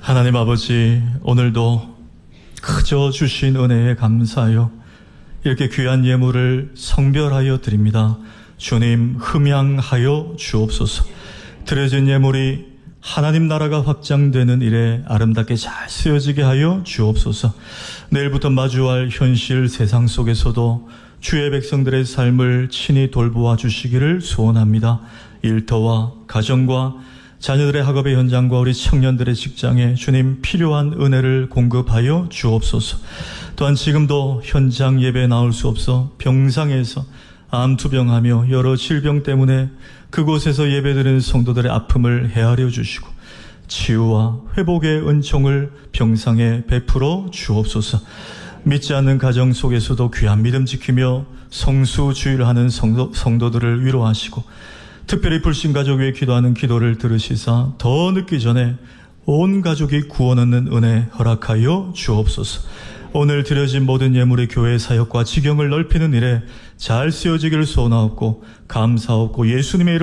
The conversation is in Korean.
하나님 아버지, 오늘도 그저 주신 은혜에 감사하여 이렇게 귀한 예물을 성별하여 드립니다. 주님, 흠양하여 주옵소서. 드려진 예물이 하나님 나라가 확장되는 일에 아름답게 잘 쓰여지게 하여 주옵소서. 내일부터 마주할 현실 세상 속에서도 주의 백성들의 삶을 친히 돌보아 주시기를 소원합니다. 일터와 가정과 자녀들의 학업의 현장과 우리 청년들의 직장에 주님 필요한 은혜를 공급하여 주옵소서. 또한 지금도 현장 예배에 나올 수 없어 병상에서 암투병하며 여러 질병 때문에 그곳에서 예배드리는 성도들의 아픔을 헤아려 주시고 치유와 회복의 은총을 병상에 베풀어 주옵소서. 믿지 않는 가정 속에서도 귀한 믿음 지키며 성수주의를 성도들을 위로하시고 특별히 불신가족 위해 기도하는 기도를 들으시사 더 늦기 전에 온 가족이 구원 얻는 은혜 허락하여 주옵소서. 오늘 드려진 모든 예물의 교회 사역과 지경을 넓히는 일에 잘 쓰여지기를 소원하옵고 감사하옵고 예수님의 이름